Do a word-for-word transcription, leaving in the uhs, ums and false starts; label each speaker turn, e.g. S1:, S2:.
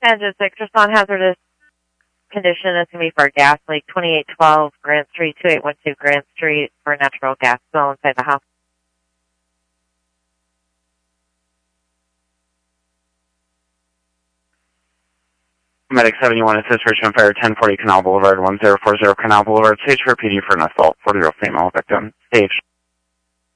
S1: Engine six, respond hazardous condition. It's going to be for a gas leak, twenty-eight twelve Grant Street, two eight one two Grant Street, for a natural gas spill inside the house.
S2: Medic seven, you want assist Richmond Fire, ten forty Canal Boulevard, one zero four zero Canal Boulevard. Stage for P D for an assault, forty-year-old female victim. Stage.